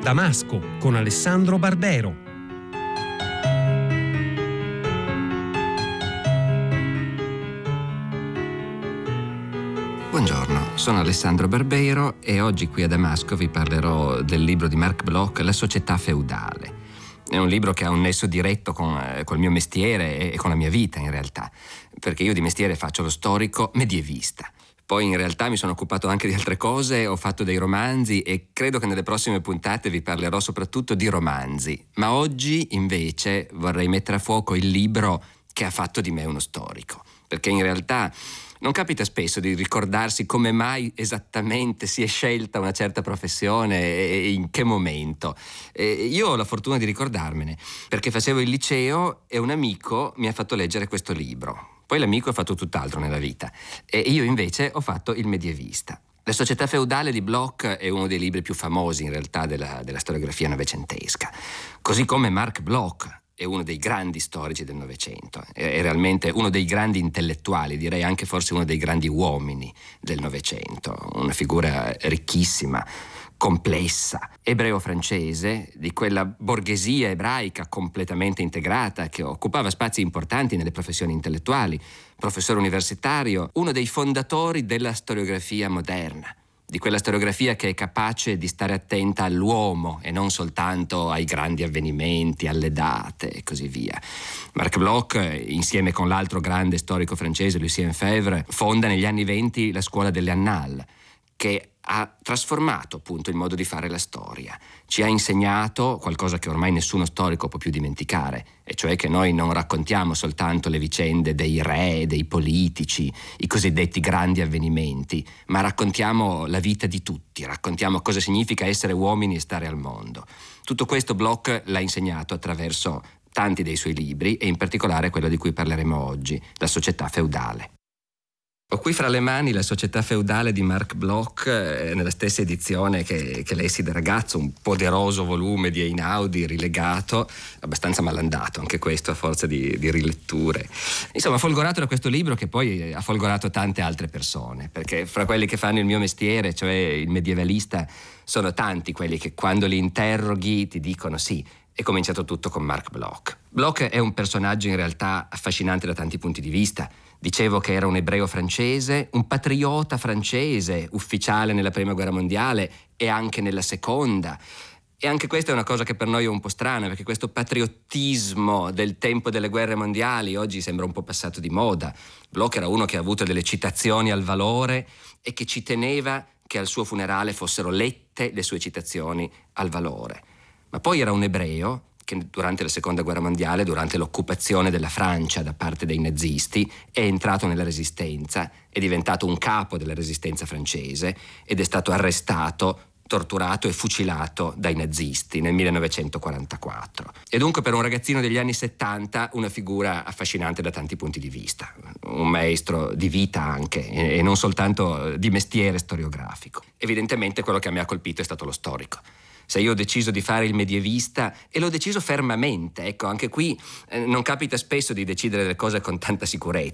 Damasco con Alessandro Barbero. Buongiorno, sono Alessandro Barbero e oggi qui a Damasco vi parlerò del libro di Marc Bloch, La società feudale. È un libro che ha un nesso diretto col mio mestiere e con la mia vita in realtà, perché io di mestiere faccio lo storico medievista. Poi in realtà mi sono occupato anche di altre cose, ho fatto dei romanzi e credo che nelle prossime puntate vi parlerò soprattutto di romanzi. Ma oggi invece vorrei mettere a fuoco il libro che ha fatto di me uno storico, perché in realtà non capita spesso di ricordarsi come mai esattamente si è scelta una certa professione e in che momento. Io ho la fortuna di ricordarmene, perché facevo il liceo e un amico mi ha fatto leggere questo libro. Poi l'amico ha fatto tutt'altro nella vita e io invece ho fatto il medievista. La società feudale di Bloch è uno dei libri più famosi in realtà della storiografia novecentesca, così come Marc Bloch è uno dei grandi storici del Novecento, è realmente uno dei grandi intellettuali, direi anche forse uno dei grandi uomini del Novecento, una figura ricchissima, complessa, ebreo-francese, di quella borghesia ebraica completamente integrata che occupava spazi importanti nelle professioni intellettuali, professore universitario, uno dei fondatori della storiografia moderna, di quella storiografia che è capace di stare attenta all'uomo e non soltanto ai grandi avvenimenti, alle date e così via. Marc Bloch, insieme con l'altro grande storico francese Lucien Febvre, fonda negli anni '20 la scuola delle Annales, che ha trasformato appunto il modo di fare la storia. Ci ha insegnato qualcosa che ormai nessuno storico può più dimenticare, e cioè che noi non raccontiamo soltanto le vicende dei re, dei politici, i cosiddetti grandi avvenimenti, ma raccontiamo la vita di tutti, raccontiamo cosa significa essere uomini e stare al mondo. Tutto questo Bloch l'ha insegnato attraverso tanti dei suoi libri e in particolare quello di cui parleremo oggi, La società feudale. Ho qui fra le mani La società feudale di Marc Bloch, nella stessa edizione che lessi da ragazzo, un poderoso volume di Einaudi rilegato, abbastanza malandato anche questo a forza di riletture. Insomma, folgorato da questo libro che poi ha folgorato tante altre persone, perché fra quelli che fanno il mio mestiere, cioè il medievalista, sono tanti quelli che quando li interroghi ti dicono sì, è cominciato tutto con Marc Bloch. Bloch è un personaggio in realtà affascinante da tanti punti di vista. Dicevo che era un ebreo francese, un patriota francese, ufficiale nella Prima Guerra Mondiale e anche nella Seconda. E anche questa è una cosa che per noi è un po' strana, perché questo patriottismo del tempo delle guerre mondiali oggi sembra un po' passato di moda. Bloch era uno che ha avuto delle citazioni al valore e che ci teneva che al suo funerale fossero lette le sue citazioni al valore. Ma poi era un ebreo che durante la Seconda Guerra Mondiale, durante l'occupazione della Francia da parte dei nazisti, è entrato nella Resistenza, è diventato un capo della Resistenza francese ed è stato arrestato, torturato e fucilato dai nazisti nel 1944. E dunque per un ragazzino degli anni 70 una figura affascinante da tanti punti di vista, un maestro di vita anche e non soltanto di mestiere storiografico. Evidentemente quello che mi ha colpito è stato lo storico. Se io ho deciso di fare il medievista e l'ho deciso fermamente, ecco, anche qui non capita spesso di decidere le cose con tanta sicurezza.